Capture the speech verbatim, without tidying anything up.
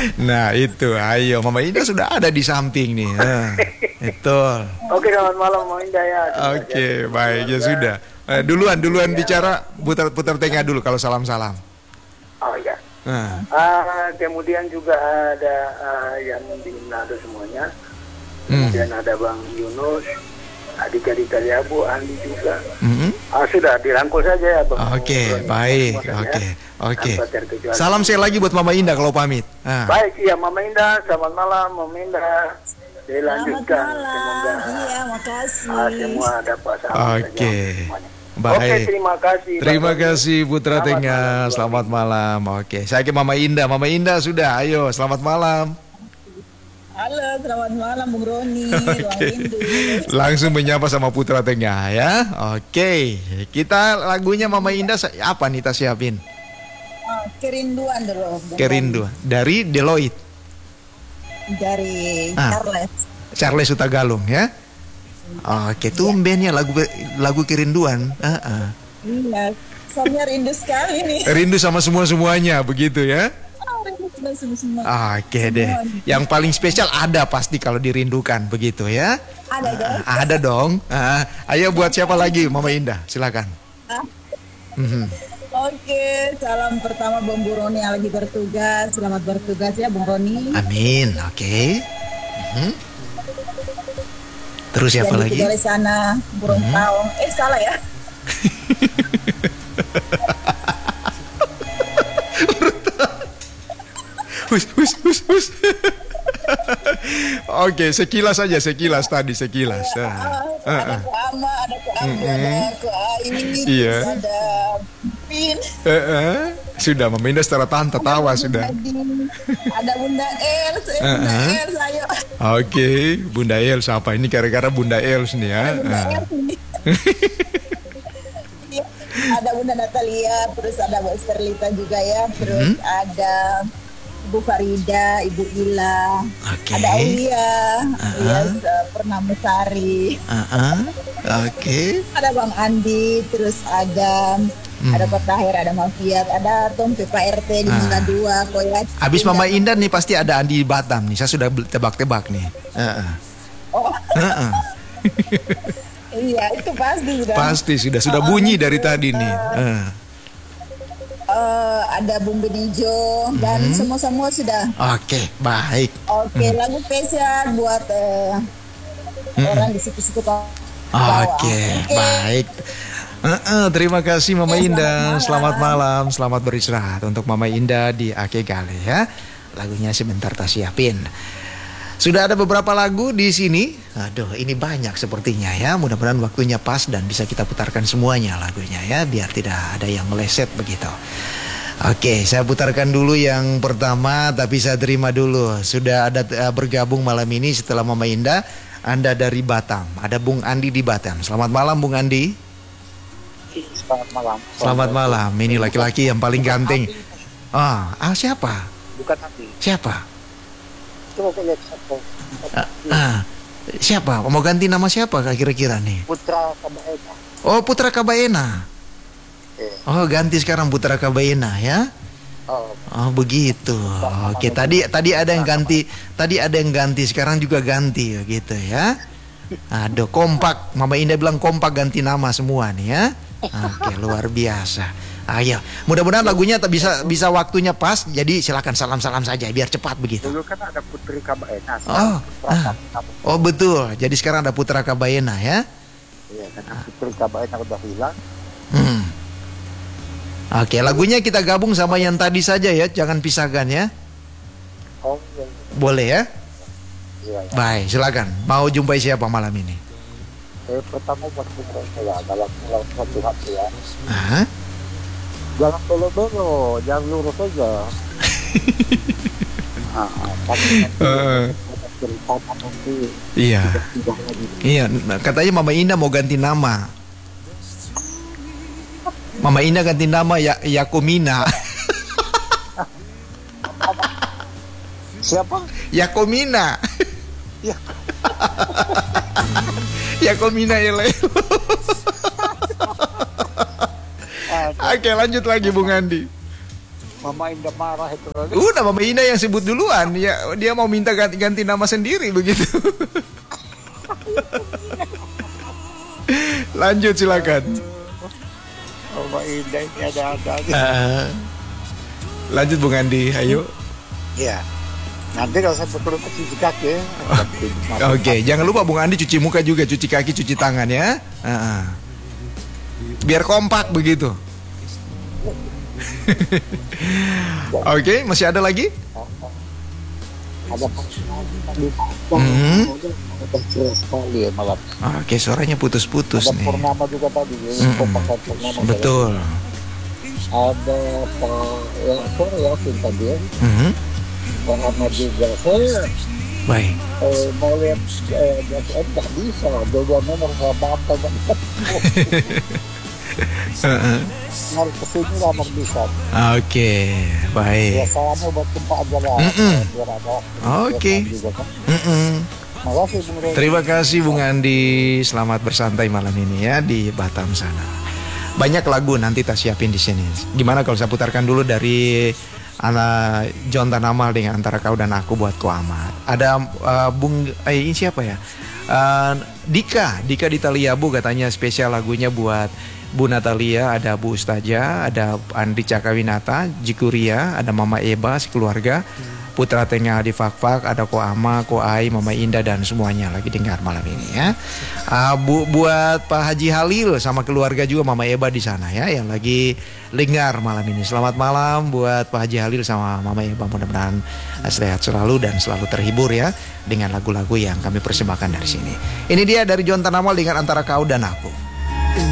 Nah itu, ayo Mama Indah sudah ada di samping nih. Nah, betul. Oke, selamat malam Mama Indah ya. Oke, baik ya sudah. Eh, duluan, duluan ya. Bicara, putar-putar tengah dulu kalau salam-salam. Oh iya. Nah. Uh, kemudian juga ada uh, yang di Manado semuanya. Kemudian hmm. ada Bang Yunus, adik-adik dari Abu, Andi juga. Mm-hmm. Ah, sudah dirangkul saja ya Bang. Oke, okay, baik. Oke, okay. oke. Okay. Salam saya lagi buat Mama Indah kalau pamit. Ah. Baik, iya Mama Indah, selamat malam Mama Indah. Dilanjutkan, semoga iya, makasih. Ah, semua dapat salam. Oke. Okay. Baik. Oke, terima kasih. Terima kasih Putra Selamat Tengah. malam, selamat malam. Oke, saya ke Mama Indah. Mama Indah sudah. Ayo, selamat malam. Halo, selamat malam Bung Roni. Okay. Langsung menyapa sama Putra Tengah ya. Oke, kita lagunya Mama Indah apa nih kita siapin? Oh, kerinduan dulu. Bung Kerinduan dari Deloitte. Dari ah, Charles. Charles Hutagalung ya. Oke, tumben ya lagu lagu kerinduan. Uh-uh. Iya, suaminya rindu sekali nih. Rindu sama semua semuanya begitu ya. Oke deh. Yang paling spesial ada pasti kalau dirindukan begitu ya. Ada dong. Uh, ada dong. Uh, ayo buat siapa lagi Mama Indah? Silakan. Ah. Mm-hmm. Oke, salam pertama Bung Roni yang lagi bertugas. Selamat bertugas ya Bung Roni. Amin. Oke. Mm-hmm. Terus siapa lagi? Dari sana burung mm-hmm. taung. Eh salah ya. Hus, hus, hus, hus. Oke, sekilas saja, sekilas tadi, sekilas. Ya, uh, uh, ada ke Ama, ada ke Ambi, mm-hmm. ada ke Aini, iya. ada Pin. Uh, uh. Sudah, Mama Indah secara tahan tertawa sudah. Ada Bunda Els, eh, uh-huh. Bunda Els, ayo. Oke, okay. Bunda Els apa ini? Gara-gara Bunda Els nih ya. Bunda uh. Els nih. Ada Bunda Natalia, terus ada Bu Sterlita juga ya, terus hmm? ada Ibu Farida, Ibu Ila, okay. ada Aulia, uh-huh. ya, Purnamesari, uh-huh. oke, okay. ada Bang Andi, terus ada hmm. ada Pak Tahir, ada Mafiat, ada Tom P P R T di Nusa Dua, Koya. Abis Mama Indah nih pasti ada Andi di Batam nih, saya sudah tebak-tebak nih. Uh-uh. Oh. Uh-uh. Iya, itu pasti sudah. Pasti sudah sudah oh, bunyi dari uh, tadi nih. Uh. Uh, ada Bung Benijo dan hmm. semua-semua sudah. Oke, okay, baik. Oke, okay, hmm. lagu spesial buat uh, hmm. orang di situ-situ bawah. Oke, okay, okay. baik. Uh-uh, terima kasih Mama okay, Indah. Selamat malam. Selamat malam, selamat beristirahat untuk Mama Indah di Ake Gale ya. Lagunya sebentar tak siapin. Sudah ada beberapa lagu di sini. Aduh, ini banyak sepertinya ya. Mudah-mudahan waktunya pas dan bisa kita putarkan semuanya lagunya ya, biar tidak ada yang meleset begitu. Oke, saya putarkan dulu yang pertama, tapi saya terima dulu. Sudah ada uh, bergabung malam ini setelah Mama Indah. Anda dari Batam. Ada Bung Andi di Batam. Selamat malam Bung Andi. Selamat malam. Selamat malam. Ini laki-laki yang paling ganteng. Ah, ah siapa? Bukan Andi. Siapa? Coba lihat siapa. Ah, ah, siapa? Mau ganti nama siapa kira-kira nih? Putra Kabaena. Oh, Putra Kabaena. Eh. Oh, ganti sekarang Putra Kabaena ya? Oh. Oh, begitu. Oke, tadi tadi ada yang ganti, tadi ada yang ganti, sekarang juga ganti gitu ya. Aduh, kompak. Mama Indah bilang kompak ganti nama semua nih ya. Oke, luar biasa. Ayo, mudah-mudahan lagunya bisa bisa waktunya pas. Jadi silakan salam-salam saja biar cepat begitu. Dulu kan ada Putri Kabaena. Oh, ah. oh betul. Jadi sekarang ada Putra Kabaena ya? Iya, karena Putri Kabaena udah hilang. Hmm. Oke, lagunya kita gabung sama yang tadi saja ya, jangan pisahkan ya. Oh, iya. Boleh ya? Iya. Ya. Baik, silakan. Mau jumpai siapa malam ini? Eh, pertama buat Putra ya, dalam dalam satu hati ya. Aha. Jangan dulu-dulu, jangan lurus aja. Nah, uh, iya. Iya, katanya Mama Indah mau ganti nama. Mama Indah ganti nama ya Yakomina. Siapa? Yakomina. Ya. Yakomina Elelo. Oke, lanjut lagi Bung Andi. Mama Indah marah itu. Udah Mama Indah yang sebut duluan. Ya, dia mau minta ganti-ganti nama sendiri begitu. Lanjut silakan. Mama Indah ini ada-ada. Uh, lanjut Bung Andi, ayo. Iya. Nanti kalau saya perlu cuci kaki ya. Oke, okay. Jangan lupa Bung Andi cuci muka juga, cuci kaki, cuci tangan ya. Uh-uh. Biar kompak begitu. Oke, okay, masih ada lagi? Ada mm-hmm. sekali ya malam. Oke, okay, suaranya putus-putus ada nih. Ada Purnama juga tadi. Ya. Mm-hmm. Purnama betul. Ada Pak ya, sore ya tadi ya. Mm-hmm. Pak Ahmad juga. Saya baik. Eh, mau lihat eh, nggak bisa. Dua nomor sama apa banget. Harus kesini lah mau bisa. Oke, baik. Ya salamnya buat tempat aja lah. Oke. Terima kasih Bung Andi. Selamat bersantai malam ini ya di Batam sana. Banyak lagu nanti tak siapin di sini. Gimana kalau saya putarkan dulu dari anak John Tanamal dengan Antara Kau dan Aku buat Ko Ahmad. Ada uh, Bung eh, ini siapa ya? Uh, Dika, Dika di Taliabu katanya spesial lagunya buat Bu Natalia, ada Bu Ustaja, ada Andri Cakawinata, Jikuria, ada Mama Eba sekeluarga, Putra Tengah di Fakfak, ada Ko Ama, Ko Ai, Mama Indah dan semuanya lagi dengar malam ini ya. Uh, bu, buat Pak Haji Halil sama keluarga juga Mama Eba di sana ya yang lagi dengar malam ini. Selamat malam buat Pak Haji Halil sama Mama Eba, mudah-mudahan sehat selalu dan selalu terhibur ya dengan lagu-lagu yang kami persembahkan dari sini. Ini dia dari John Tanamal dengan Antara Kau dan Aku.